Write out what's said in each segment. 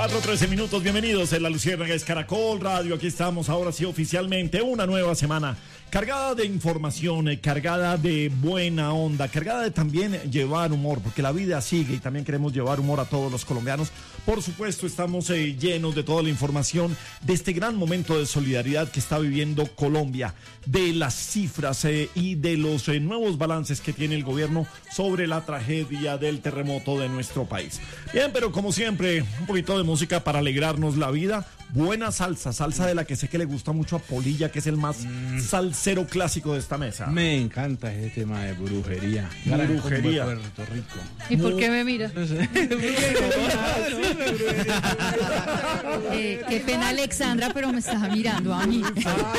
4:13 minutos, bienvenidos en La Luciérnaga, es Caracol Radio, aquí estamos ahora sí oficialmente, una nueva semana cargada de información, cargada de buena onda, cargada de también llevar humor, porque la vida sigue y también queremos llevar humor a todos los colombianos. Por supuesto, estamos llenos de toda la información de este gran momento de solidaridad que está viviendo Colombia, de las cifras y de los nuevos balances que tiene el gobierno sobre la tragedia del terremoto de nuestro país. Bien, pero como siempre, un poquito de música para alegrarnos la vida. Buena salsa de la que sé que le gusta mucho a Polilla, que es el más salsero clásico de esta mesa. Me encanta ese tema de brujería. Brujería. Puerto Rico. ¿Y por qué me mira? No sé. Qué pena, Alexandra, pero me estás mirando a mí.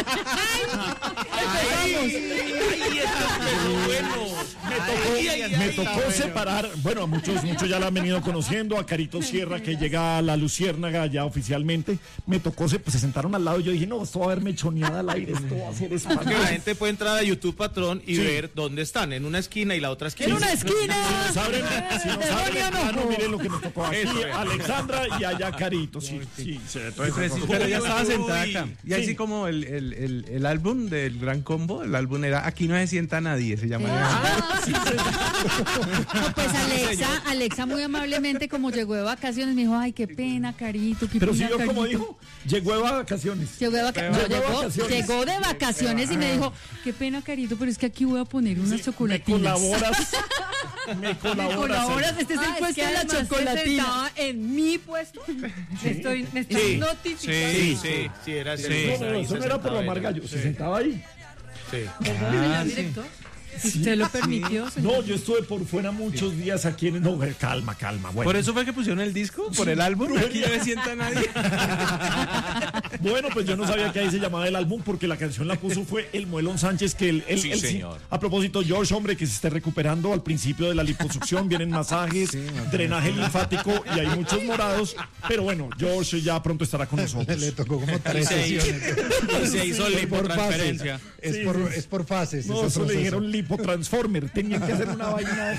Me tocó separar, bueno, a muchos ya la han venido conociendo, a Carito Sierra, que llega a La Luciérnaga ya oficialmente. Me tocó, se sentaron al lado y yo dije, no, esto va a haber mechoneada al aire, esto va a ser espantoso. Que la gente puede entrar a YouTube, patrón, y ver dónde están, en una esquina y la otra esquina. ¡En una esquina! Si no saben, miren lo que nos tocó aquí, Alexandra y allá Carito, sí. Pero ya estaba sentada acá. Y así como el álbum del Gran Combo, el álbum era Aquí no se sienta nadie, se llama. No, pues Alexa muy amablemente, como llegó de vacaciones, me dijo, ay, qué pena, Carito. Pero si yo, como dijo, llegó de vacaciones. Llegó de vacaciones y me dijo, qué pena, Carito, pero es que aquí voy a poner unas chocolatinas. Me colaboras. Este es el puesto de la chocolatina. Estaba en mi puesto. Me estoy notificando. Sí, era así. Eso no era por lo Margallo, se sentaba ahí. ¿Verdad, director? Si usted lo permitió, señor. No, yo estuve por fuera muchos días aquí en... No, calma. Bueno. ¿Por eso fue que pusieron el disco? ¿Por el álbum? Aquí no se sienta nadie. Bueno, pues yo no sabía que ahí se llamaba el álbum porque la canción la puso fue el Muelón Sánchez, que señor. A propósito, George, hombre, que se esté recuperando al principio de la liposucción, vienen masajes, drenaje linfático y hay muchos morados, pero bueno, George ya pronto estará con nosotros. Le tocó como 3 sesiones. Y se hizo lipotransferencia. Es por fases. No, eso le dijeron lipotransformer. Tenían que hacer una vaina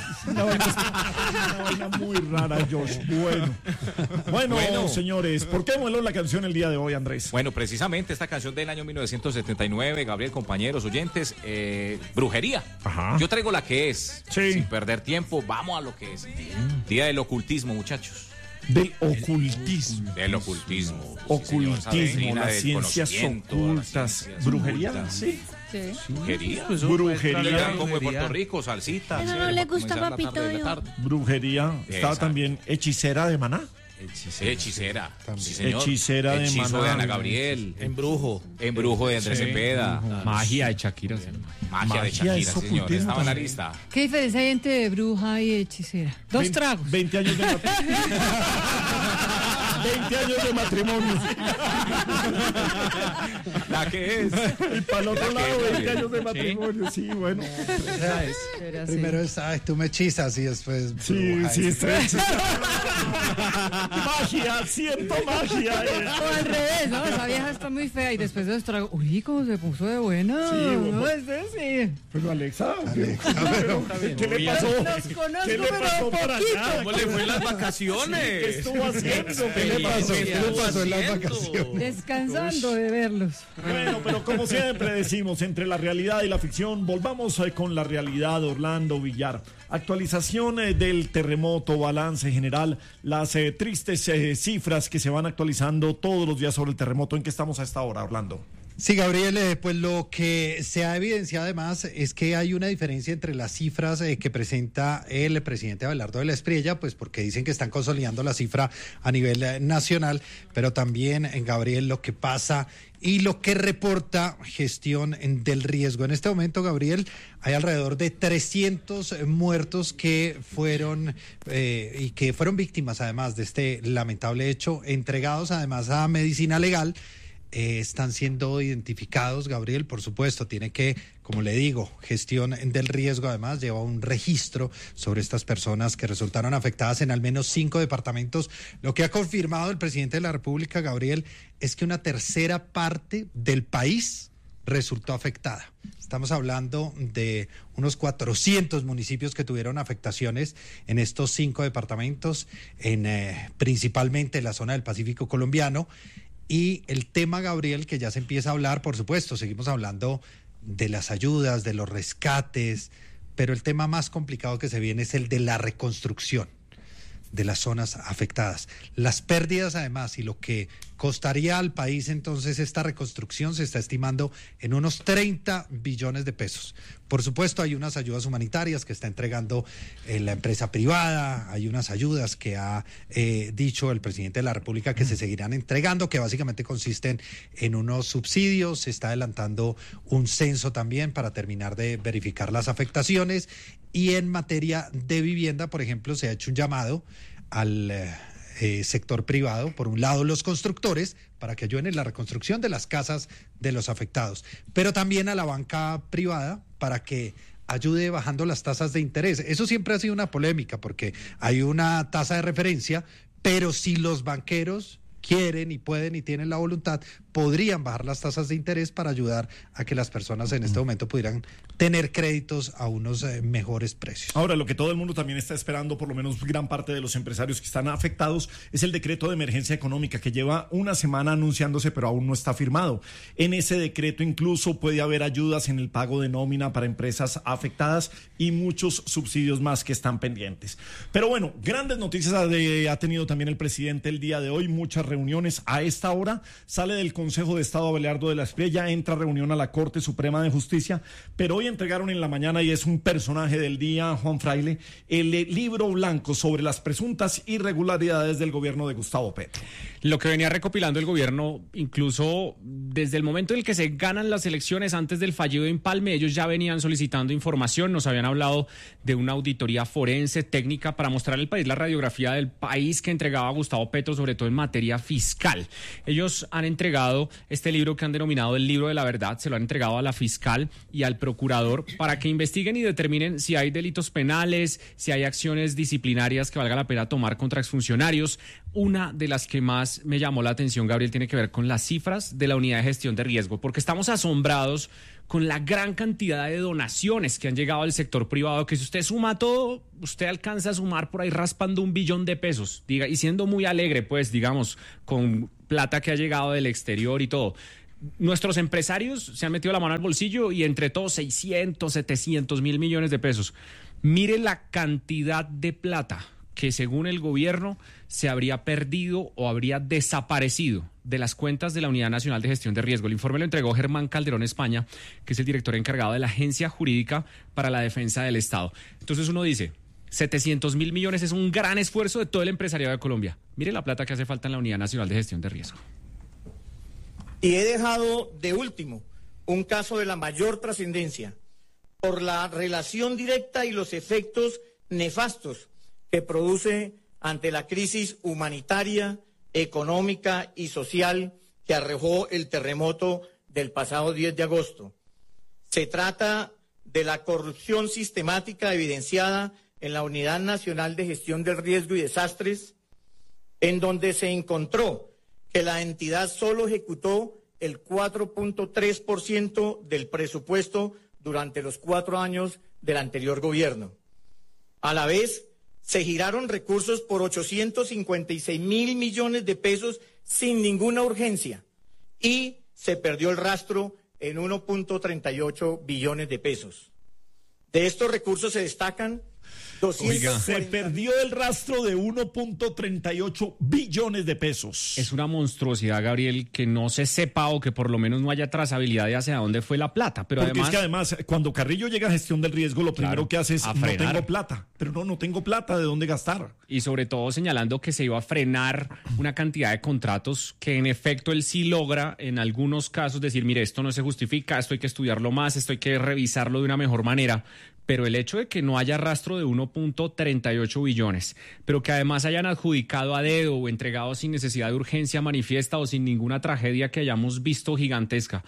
muy rara, George. Bueno, señores, ¿por qué moló la canción el día de hoy, Andrés? Bueno, precisamente esta canción del año 1979, Gabriel, compañeros, oyentes, brujería. Ajá. Yo traigo la que es. Sí. Sin perder tiempo, vamos a lo que es. Día del ocultismo, muchachos. Del ocultismo. Del ocultismo. Ocultismo, las ciencias ocultas. ¿Brujería? Sí. Brujería. Brujería. Como en Puerto Rico, salsita. Eso no le gusta, papito. Brujería. Estaba también hechicera de Maná. Hechicera. Sí, señor. Hechicera de Hechizo Maná. de Ana Gabriel. Embrujo De Andrés Cepeda. Magia de Shakira. Magia de Shakira, señor. Estaba en la lista. ¿Qué diferencia hay entre bruja y hechicera? 2 tragos. 20 años de matrimonio. 20 años de matrimonio. La que es. Y para el otro lado, 20 años de matrimonio. Sí, bueno. Primero es, ay, tú me hechizas y después... Sí, magia, siento magia. O al revés, ¿no? Esa vieja está muy fea y después de 2 tragos, uy, cómo se puso de buena. Sí, bueno. No, sí. Pero Alexa, pero ¿qué le pasó? Los conozco, ¿Qué le pasó pero por allá? ¿Cómo le fue en las ¿Qué vacaciones? estuvo haciendo? ¿Qué le pasó en las vacaciones? Descansando de verlos. Bueno, pero como siempre decimos, entre la realidad y la ficción, volvamos con la realidad, Orlando Villar. Actualización del terremoto, balance general, las tristes cifras que se van actualizando todos los días sobre el terremoto. ¿En qué estamos a esta hora, Orlando? Sí, Gabriel, pues lo que se ha evidenciado además es que hay una diferencia entre las cifras que presenta el presidente Abelardo de la Espriella, pues porque dicen que están consolidando la cifra a nivel nacional, pero también, Gabriel, lo que pasa y lo que reporta gestión del riesgo. En este momento, Gabriel, hay alrededor de 300 muertos que fueron y que fueron víctimas además de este lamentable hecho, entregados además a medicina legal. Están siendo identificados, Gabriel, por supuesto, tiene que, como le digo, gestión del riesgo, además lleva un registro sobre estas personas que resultaron afectadas en al menos 5 departamentos. Lo que ha confirmado el presidente de la República, Gabriel, es que una tercera parte del país resultó afectada. Estamos hablando de unos 400 municipios que tuvieron afectaciones en estos 5 departamentos, principalmente en la zona del Pacífico colombiano. Y el tema, Gabriel, que ya se empieza a hablar, por supuesto, seguimos hablando de las ayudas, de los rescates, pero el tema más complicado que se viene es el de la reconstrucción de las zonas afectadas. Las pérdidas, además, y lo que costaría al país entonces esta reconstrucción se está estimando en unos 30 billones de pesos. Por supuesto, hay unas ayudas humanitarias que está entregando la empresa privada, hay unas ayudas que ha dicho el presidente de la República que se seguirán entregando, que básicamente consisten en unos subsidios. Se está adelantando un censo también para terminar de verificar las afectaciones. Y en materia de vivienda, por ejemplo, se ha hecho un llamado al sector privado, por un lado los constructores, para que ayuden en la reconstrucción de las casas de los afectados, pero también a la banca privada para que ayude bajando las tasas de interés. Eso siempre ha sido una polémica porque hay una tasa de referencia, pero si los banqueros quieren y pueden y tienen la voluntad, podrían bajar las tasas de interés para ayudar a que las personas en este momento pudieran tener créditos a unos mejores precios. Ahora, lo que todo el mundo también está esperando, por lo menos gran parte de los empresarios que están afectados, es el decreto de emergencia económica que lleva una semana anunciándose, pero aún no está firmado. En ese decreto incluso puede haber ayudas en el pago de nómina para empresas afectadas y muchos subsidios más que están pendientes. Pero bueno, grandes noticias ha tenido también el presidente el día de hoy, muchas reuniones. A esta hora sale del Consejo de Estado Abelardo de la Espriella, entra a reunión a la Corte Suprema de Justicia, pero hoy entregaron en la mañana, y es un personaje del día, Juan Fraile, el libro blanco sobre las presuntas irregularidades del gobierno de Gustavo Petro. Lo que venía recopilando el gobierno, incluso desde el momento en el que se ganan las elecciones, antes del fallido empalme, ellos ya venían solicitando información, nos habían hablado de una auditoría forense técnica para mostrar al país la radiografía del país que entregaba Gustavo Petro, sobre todo en materia fiscal. Ellos han entregado este libro que han denominado el libro de la verdad, se lo han entregado a la fiscal y al procurador para que investiguen y determinen si hay delitos penales, si hay acciones disciplinarias que valga la pena tomar contra exfuncionarios. Una de las que más me llamó la atención, Gabriel, tiene que ver con las cifras de la unidad de gestión de riesgo, porque estamos asombrados con la gran cantidad de donaciones que han llegado al sector privado, que si usted suma todo, usted alcanza a sumar por ahí raspando 1 billón de pesos, y siendo muy alegre, pues, digamos, con plata que ha llegado del exterior y todo. Nuestros empresarios se han metido la mano al bolsillo y entre todos 600, 700 mil millones de pesos. Mire la cantidad de plata que según el gobierno se habría perdido o habría desaparecido de las cuentas de la Unidad Nacional de Gestión de Riesgo. El informe lo entregó Germán Calderón España, que es el director encargado de la Agencia Jurídica para la Defensa del Estado. Entonces uno dice, 700 mil millones es un gran esfuerzo de todo el empresariado de Colombia. Mire la plata que hace falta en la Unidad Nacional de Gestión de Riesgo. Y he dejado de último un caso de la mayor trascendencia por la relación directa y los efectos nefastos que produce ante la crisis humanitaria, económica y social que arrojó el terremoto del pasado 10 de agosto. Se trata de la corrupción sistemática evidenciada en la Unidad Nacional de Gestión del Riesgo y Desastres, en donde se encontró que la entidad solo ejecutó el 4.3% del presupuesto durante los 4 años del anterior gobierno. A la vez, se giraron recursos por 856 mil millones de pesos sin ninguna urgencia y se perdió el rastro en 1.38 billones de pesos. De estos recursos se destacan 240. Se perdió el rastro de 1.38 billones de pesos. Es una monstruosidad, Gabriel, que no se sepa o que por lo menos no haya trazabilidad de hacia dónde fue la plata. Pero porque además, es que además, cuando Carrillo llega a gestión del riesgo, lo primero que hace es, no tengo plata. Pero no tengo plata, ¿de dónde gastar? Y sobre todo señalando que se iba a frenar una cantidad de contratos que en efecto él sí logra en algunos casos decir, mire, esto no se justifica, esto hay que estudiarlo más, esto hay que revisarlo de una mejor manera. Pero el hecho de que no haya rastro de 1.38 billones, pero que además hayan adjudicado a dedo o entregado sin necesidad de urgencia manifiesta o sin ninguna tragedia que hayamos visto gigantesca,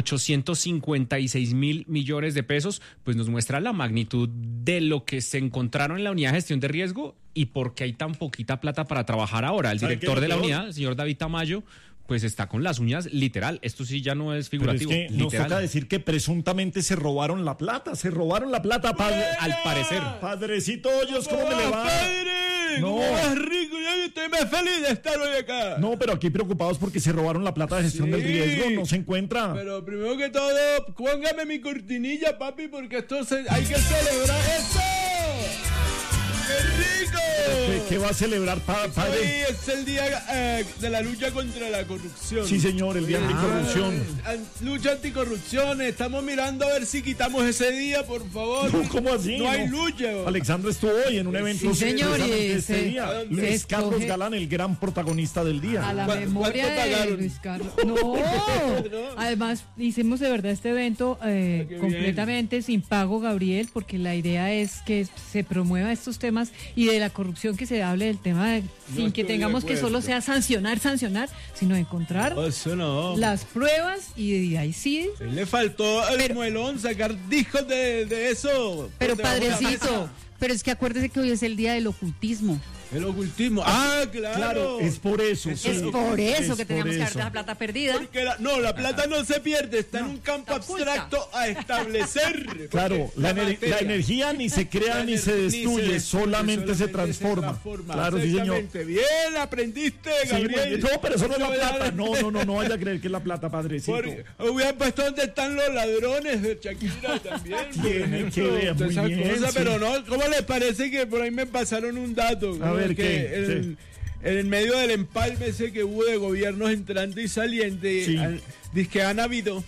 856 mil millones de pesos, pues nos muestra la magnitud de lo que se encontraron en la unidad de gestión de riesgo y por qué hay tan poquita plata para trabajar ahora. El director de la unidad, el señor David Tamayo, pues está con las uñas literal. Esto sí ya no es figurativo. Pero es que nos toca decir que presuntamente se robaron la plata. Padre. Al parecer. Padrecito Hoyos, ¿cómo me le va? ¡Padre! No. ¿Cómo vas, rico? Yo estoy más feliz de estar hoy acá. No, pero aquí preocupados porque se robaron la plata de gestión del riesgo. No se encuentra. Pero primero que todo, póngame mi cortinilla, papi, porque hay que celebrar esto. ¡Qué rico! ¿Qué va a celebrar, padre? Hoy es el día de la lucha contra la corrupción. Sí, señor, el día anticorrupción. Lucha anticorrupción. Estamos mirando a ver si quitamos ese día, por favor. No, ¿cómo así? No hay lucha. Alexandra estuvo hoy en un evento. Sí, señor. Ese día. Luis Carlos Galán, el gran protagonista del día. A la memoria de Luis Carlos. No. Además, hicimos de verdad este evento completamente sin pago, Gabriel, porque la idea es que se promueva estos temas y de la corrupción, que se hable del tema sin que tengamos que solo sea sancionar, sino encontrar las pruebas y de ahí sí. Le faltó al muelón sacar discos de eso. Pero padrecito, pero es que acuérdese que hoy es el día del ocultismo. El ocultismo. Claro. Es por eso. Sí. Es por eso que teníamos que dar la plata perdida. Porque la plata no se pierde, está en un campo abstracto a establecer. Claro, la energía ni se crea ni se destruye, solamente se transforma. Claro, sí, señor. Bien, aprendiste, Gabriel. Sí, no, pero eso no es la plata. No vaya a creer que es la plata, padrecito. Hubieran puesto dónde están los ladrones de Shakira también. Tienen que ver, muy bien. Pero no, ¿cómo les parece que por ahí me pasaron un dato? A ver, que en medio del empalme ese que hubo de gobiernos entrante y saliente, dice que han habido.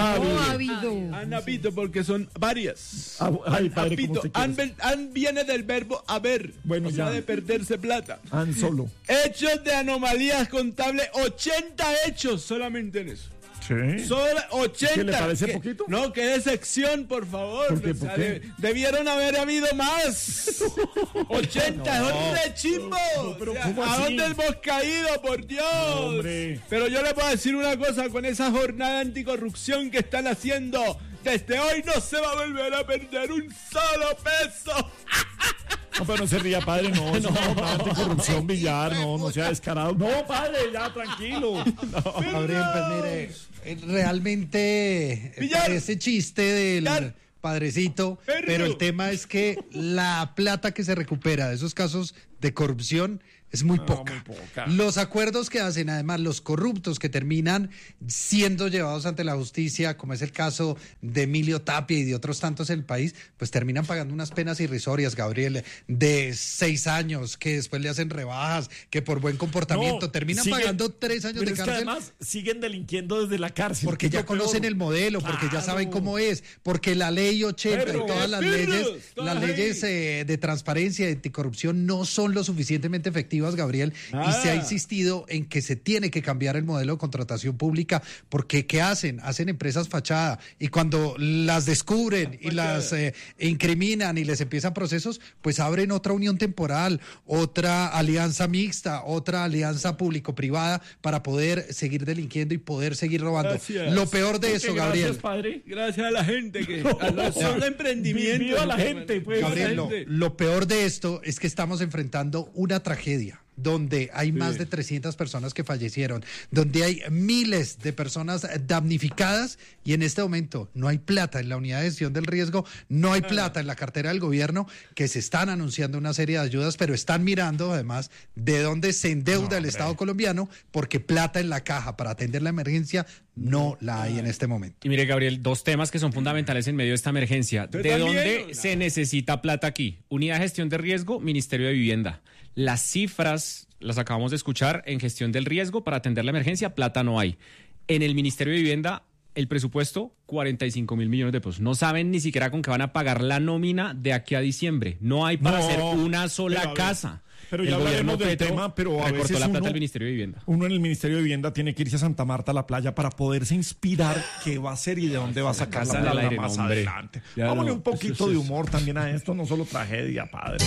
Han habido porque son varias. Padre, viene del verbo haber, bueno, o sea, de perderse plata. Solo. Hechos de anomalías contables, 80 hechos solamente en eso. Sí. Solo 80. ¿Qué le parece poquito? No, que decepción, por favor. ¿Por qué? Debieron haber habido más. 80, es un rechimbo. ¿A dónde hemos caído, por Dios? Hombre. Pero yo le puedo decir una cosa, con esa jornada anticorrupción que están haciendo, desde hoy no se va a volver a perder un solo peso. No, pero no se ría, padre, no anticorrupción, Villar, no sea descarado. No, padre, ya, tranquilo. Gabriel, pues mire, realmente parece chiste del padrecito, pero el tema es que la plata que se recupera de esos casos de corrupción es muy poca. Los acuerdos que hacen, además, los corruptos que terminan siendo llevados ante la justicia, como es el caso de Emilio Tapia y de otros tantos en el país, pues terminan pagando unas penas irrisorias, Gabriel, de 6 años, que después le hacen rebajas, que por buen comportamiento terminan pagando 3 años de cárcel. Es que además siguen delinquiendo desde la cárcel. Porque ya conocen el modelo, porque ya saben cómo es, porque la ley 80 y todas las leyes de transparencia y de anticorrupción no son lo suficientemente efectivas, Gabriel, y se ha insistido en que se tiene que cambiar el modelo de contratación pública, porque ¿qué hacen? Hacen empresas fachada, y cuando las descubren y las incriminan y les empiezan procesos, pues abren otra unión temporal, otra alianza mixta, otra alianza público-privada para poder seguir delinquiendo y poder seguir robando. Gracias. Lo peor de eso, Gabriel. Gracias, padre. Gracias a la gente que solo emprendimiento. Viva la gente, pues. Gabriel, lo peor de esto es que estamos enfrentando una tragedia donde hay más de 300 personas que fallecieron, donde hay miles de personas damnificadas, y en este momento no hay plata en la unidad de gestión del riesgo, no hay plata en la cartera del gobierno, que se están anunciando una serie de ayudas, pero están mirando además de dónde se endeuda el Estado colombiano, porque plata en la caja para atender la emergencia no la hay en este momento. Y mire, Gabriel, 2 temas que son fundamentales en medio de esta emergencia. ¿De dónde se necesita plata aquí? Unidad de gestión de riesgo, Ministerio de Vivienda. Las cifras las acabamos de escuchar. En gestión del riesgo, para atender la emergencia, plata no hay. En el Ministerio de Vivienda, el presupuesto, 45.000 millones de pesos. No saben ni siquiera con qué van a pagar la nómina de aquí a diciembre. No hay para hacer una sola casa. Pero ya hablaremos del tema, pero a veces la plata del Ministerio de Vivienda. Uno en el Ministerio de Vivienda tiene que irse a Santa Marta, a la playa, para poderse inspirar qué va a hacer y de dónde va a sacar la plata más adelante. Vámonos un poquito de humor también a esto, no solo tragedia, padre.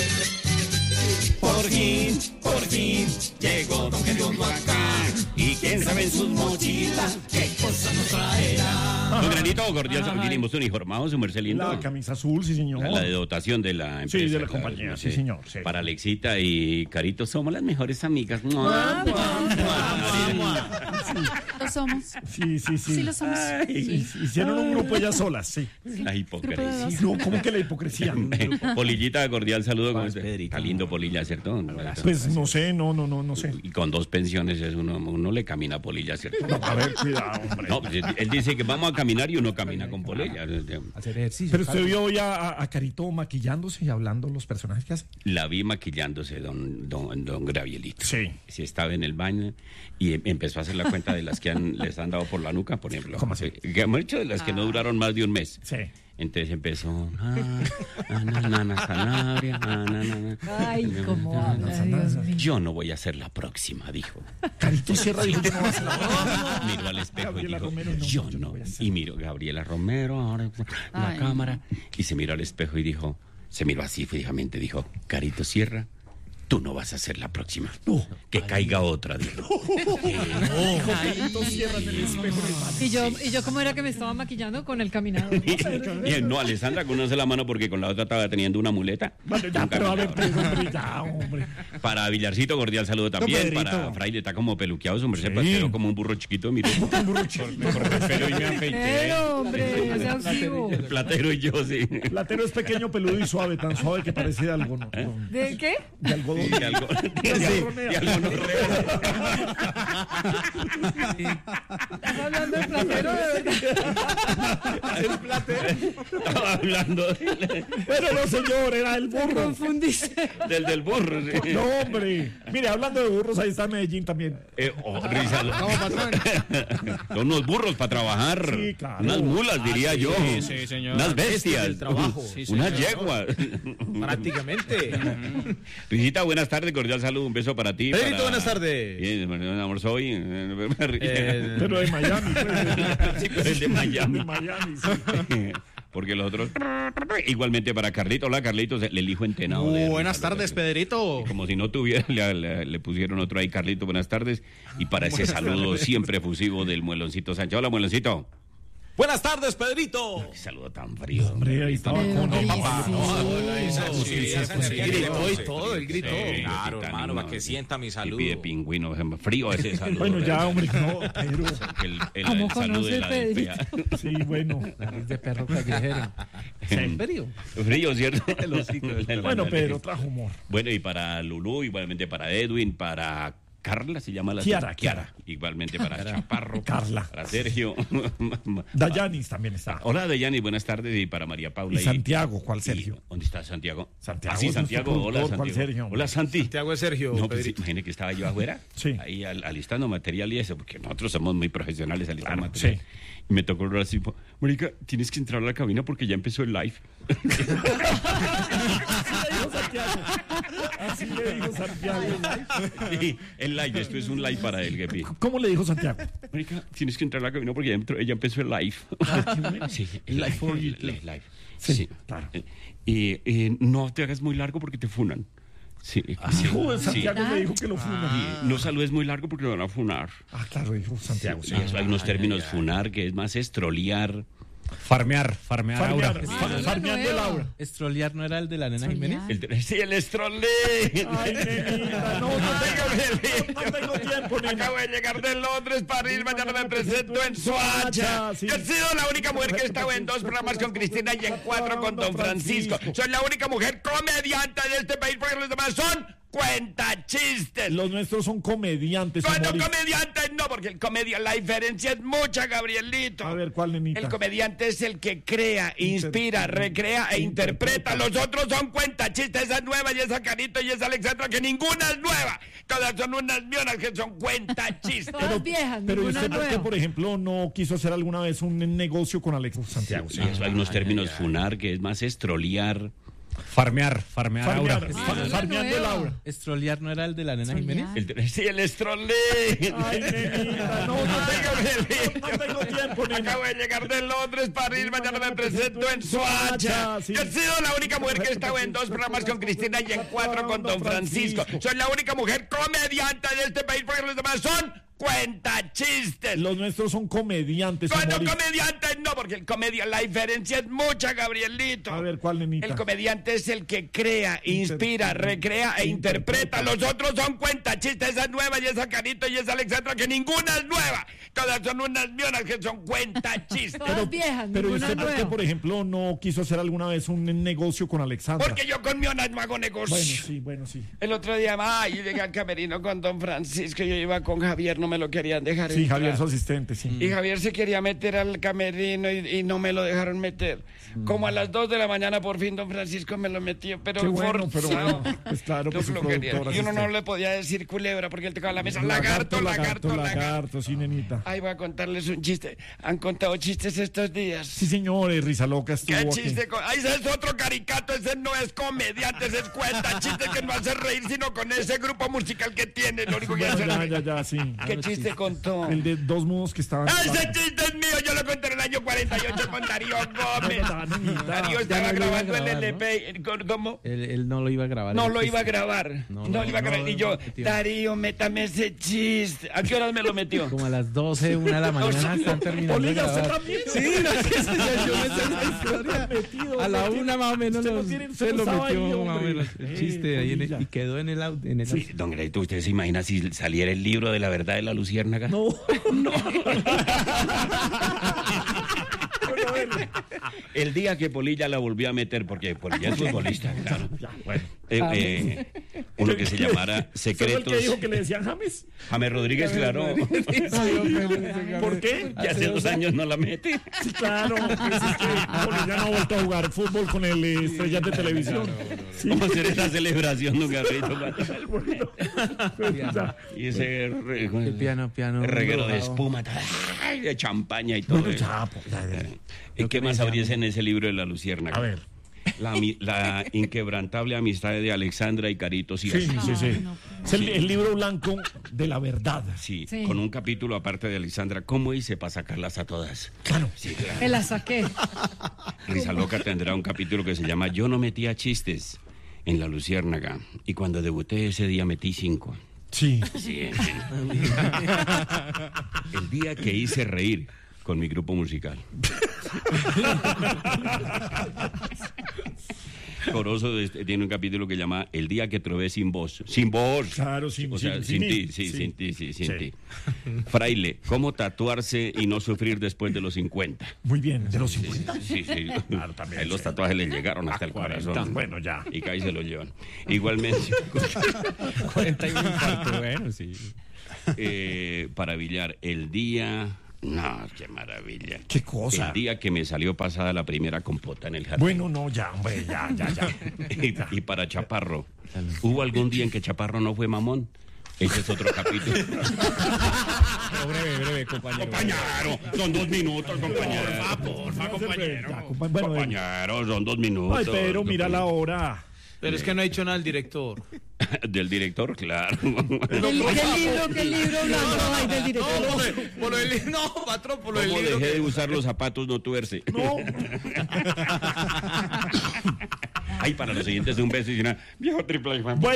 Por fin, llegó Don Gediondo acá. Y quién sabe en sus mochilas qué cosas nos traerá. Don Granito, cordial, vinimos uniformados, su merced lindo. La camisa azul, sí, señor. La de dotación de la empresa. Sí, de la compañía, sí, señor. Sí. Para Alexita y Carito somos las mejores amigas. Lo somos. Sí. Sí, lo somos. Hicieron un grupo ellas solas, sí. La hipocresía. No, ¿cómo que la hipocresía? Polillita, cordial saludo. ¿Cómo está? Está lindo Polilla, ¿cierto? Pues no sé, no sé. Y con 2 pensiones uno le camina a Polilla, ¿cierto? No, a ver, cuidado, hombre. No, pues él dice que vamos a caminar y uno camina con Polilla. Hacer ejercicio. Pero usted vio ya a Carito maquillándose y hablando los personajes que hace. La vi maquillándose, don Gravielito. Sí. Sí, estaba en el baño y empezó a hacer la cuenta de las que les han dado por la nuca, por ejemplo. ¿Cómo así? Que hemos hecho de las que no duraron más de un mes. Sí. Entonces empezó. Sanabria. Ay, cómo habla, Dios mío. Yo no voy a ser la próxima, dijo. Carito Sierra dijo que no va a ser la próxima. Miró al espejo Gabriela y dijo, Romero, yo no. Y miró Gabriela Romero, ahora la cámara. Y se miró al espejo y dijo, se miró así fijamente, dijo, Carito Sierra, tú no vas a ser la próxima. No. Que caiga otra, dijo. Carito Sierra en el espejo. ¿Y yo cómo era que me estaba maquillando con el caminador? No, Alessandra, con una sola mano porque con la otra estaba teniendo una muleta. Vale, ya, pero a ver, hombre, ya, hombre. Para Villarcito, cordial saludo también. Para Fraile, está como peluqueado, su merced, pero como un burro chiquito, mire. Un burro chiquito. Pero y me afeité. Pero, hombre, o sea, vivo. El platero y yo, sí. Platero es pequeño, peludo y suave, tan suave que parece de algodón. ¿De qué? De algodón. De algodón. ¿Estás hablando del platero de verdad? El platero. Estaba hablando. Pero no, señor, era el burro. Confundiste. Del burro, sí. No, hombre. Mire, hablando de burros, ahí está Medellín también. Risa. Son unos burros para trabajar. Sí, claro. Unas mulas, diría yo. Sí, señor. Unas bestias. El trabajo. Sí, unas señor. yeguas. Prácticamente. Risita, buenas tardes, cordial saludo, un beso para ti. Pedrito, buenas tardes. Bien, amor, soy. Pero de Miami. Sí, pero el de Miami. De Miami, sí. Porque los otros. Igualmente para Carlito. Hola, Carlitos, el hijo entenado. Buenas tardes, Pedrito. Como si no tuviera, le pusieron otro ahí, Carlito, buenas tardes. Y para ese saludo siempre efusivo del Mueloncito Sánchez. Hola, Mueloncito. Buenas tardes, Pedrito. Qué saludo tan frío. Hombre, ahí estaba con Pero, papá. Gritó y todo, él gritó. Claro, hermano, para que sienta mi saludo. Pide pingüino, frío ese saludo. Bueno, ya, hombre, no, pero. El saludo de la del fea. Sí, bueno. Nariz de perro callejero. ¿En serio? Frío, ¿cierto? Bueno, Pedro, trajo humor. Bueno, y para Lulú, igualmente para Edwin, para Carla, se llama la Kiara. Igualmente para Chaparro. Carla. Para Sergio. Dayanis también está. Hola, Dayanis, buenas tardes. Y para María Paula. Y Santiago, ¿cuál Sergio? ¿Dónde está Santiago? Santiago. Sí, Santiago. Hola, Santiago. ¿Cuál Sergio? Hola, Santi. Santiago es Sergio. No, pues imagínate que estaba yo afuera. Sí. Ahí alistando material y eso, porque nosotros somos muy profesionales alistando material. Sí. Y me tocó el así, marica, tienes que entrar a la cabina porque ya empezó el live. Así le dijo Santiago. Sí, el live, esto es un live para él, Gepi. ¿Cómo le dijo Santiago? Marica, tienes que entrar a la cabina porque ya empezó el live. Sí, el live for you. Live. Sí, claro. Y no te hagas muy largo porque te funan. Sí. Santiago me dijo que lo funa. No saludes muy largo porque lo van a funar. Claro, dijo Santiago. Sí, hay unos términos funar que es más estrolear. Farmear Aura. Farmeando el aura. ¿Estrolear no era el de la nena Jiménez? Sí, el estrolé. Ay, nenita, no tengo tiempo, nena. Acabo de llegar de Londres, París, mañana me presento en Soacha. Sí. Yo he sido la única mujer que he estado en 2 programas con Cristina y en 4 con Don Francisco. Soy la única mujer comediante de este país porque los demás son cuentachistes. Los nuestros son comediantes. Cuando comediantes no, porque la diferencia es mucha, Gabrielito. A ver, ¿cuál, nenita? El comediante es el que crea, inspira, recrea e interpreta. Los otros son cuentachistes, esa es nueva y esa Carito y esa Alexandra, que ninguna es nueva. Todas son unas mionas que son cuentachistes. Todas viejas, Pero ninguna usted, nueva. por ejemplo, no quiso hacer alguna vez un negocio con Alex Santiago. Sí, eso hay unos términos funar que es más estrolear. Farmear Aura. Farmeando el aura. ¿Estrolear no era el de la nena Jiménez? Sí, el estrolé. Ay, nenita, no tengo tiempo, nena. Acabo de llegar de Londres, París, mañana me presento en Soacha. Sí. Yo he sido la única mujer que he estado en 2 programas con Cristina y en 4 con Don Francisco. Soy la única mujer comediante de este país porque los demás son cuenta chistes. Los nuestros son comediantes. Bueno, comediantes no, porque la diferencia es mucha, Gabrielito. A ver, ¿cuál, nenita? El comediante es el que crea, inspira, recrea e interpreta. Los otros son cuentachistes. Esa es nueva y esa Carito y esa Alexandra, que ninguna es nueva. Todas son unas mionas que son cuentachistes. Todas viejas, pero ninguna usted, nueva. ¿por qué, por ejemplo, no quiso hacer alguna vez un negocio con Alexandra? Porque yo con mionas no hago negocio. Bueno, sí. El otro día, yo llegué al camerino con don Francisco. Yo iba con Javier, no me lo querían dejar Sí, entrar. Javier, su asistente, sí. Y Javier se quería meter al camerino y no me lo dejaron meter. Como a las 2 de la mañana, por fin, don Francisco me lo metió, pero Qué bueno, forzado. pues claro, Qué pues su flojería. productora Y uno no asistente. le podía decir culebra porque él tocaba la mesa. Lagarto, sí, nenita. Ahí voy a contarles un chiste. ¿Han contado chistes estos días? Sí, señores, Risa Loca estuvo ¿Qué aquí. chiste? Ahí ese es otro caricato, ese no es comediante, ese es cuenta chiste que no hace reír, sino con ese grupo musical que tiene, lo único que hace reír. Ya, sí. ¿Qué chiste contó? El de dos mudos que estaban... ¡Ese chiste es mío! Yo lo conté en el año 48 con Darío Gómez. Darío estaba grabando el LP. ¿Cómo? Él no lo iba a grabar. No lo iba a grabar. No lo iba a grabar. Y yo, Darío, métame ese chiste. ¿A qué horas me lo metió? Como a las 12, 1 de la mañana están terminando de grabar. Sí, yo me sé la historia. A la 1 más o menos se lo metió más o menos el chiste ahí y quedó en el audio. Sí, don Greito, ¿usted se imagina si saliera el libro de la verdad de la luciérnaga? No. El día que Polilla la volvió a meter, porque Polilla es futbolista, claro. Bueno, uno que se llamara Secretos. ¿Fue el que dijo que le decían James? James Rodríguez, claro. ¿Por qué? Que hace 2 años no la mete. Sí, claro. Pues es que Polilla no ha vuelto a jugar fútbol con el Estrellas de Televisión. Sí. Vamos a hacer esa celebración, don Garrito. Y ese el piano. reguero de espuma, de champaña y todo. ¿Y qué más habría en ese libro de la luciérnaga? A ver. La inquebrantable amistad de Alexandra y Carito Sierra. Sí. Es el libro blanco de la verdad. Sí, con un capítulo aparte de Alexandra. ¿Cómo hice para sacarlas a todas? Claro. Sí, claro. Me la saqué. Risa Loca tendrá un capítulo que se llama Yo no metía chistes en la luciérnaga. Y cuando debuté ese día metí 5. Sí. El día que hice reír con mi grupo musical. Corozo tiene un capítulo que llama El día que trové sin voz. Sin voz. Claro, sin ti. Fraile, ¿cómo tatuarse y no sufrir después de los 50? Muy bien, de los 50. Sí. Claro, también. Los tatuajes le llegaron hasta el 40, corazón. Bueno, ya. Y que ahí se lo llevan. Igualmente. 41 infarto, bueno, sí. Para billar, el día... No, qué maravilla. ¿Qué cosa? El día que me salió pasada la primera compota en el jardín. Bueno, no, ya, hombre, ya. Y para Chaparro, ¿hubo algún día en que Chaparro no fue mamón? Ese es otro capítulo. Breve, compañero. Compañero, son 2 minutos, compañero. Porfa, compañero. Compañero, son 2 minutos. Ay, pero mira la hora. Pero es que no ha dicho nada el director. Del director, claro. ¿Qué libro blanco hay del director? No, patrón, por lo del ¿Cómo libro. dejé de usar los zapatos no tuerce? No. Ay, para los siguientes un beso y una viejo triple.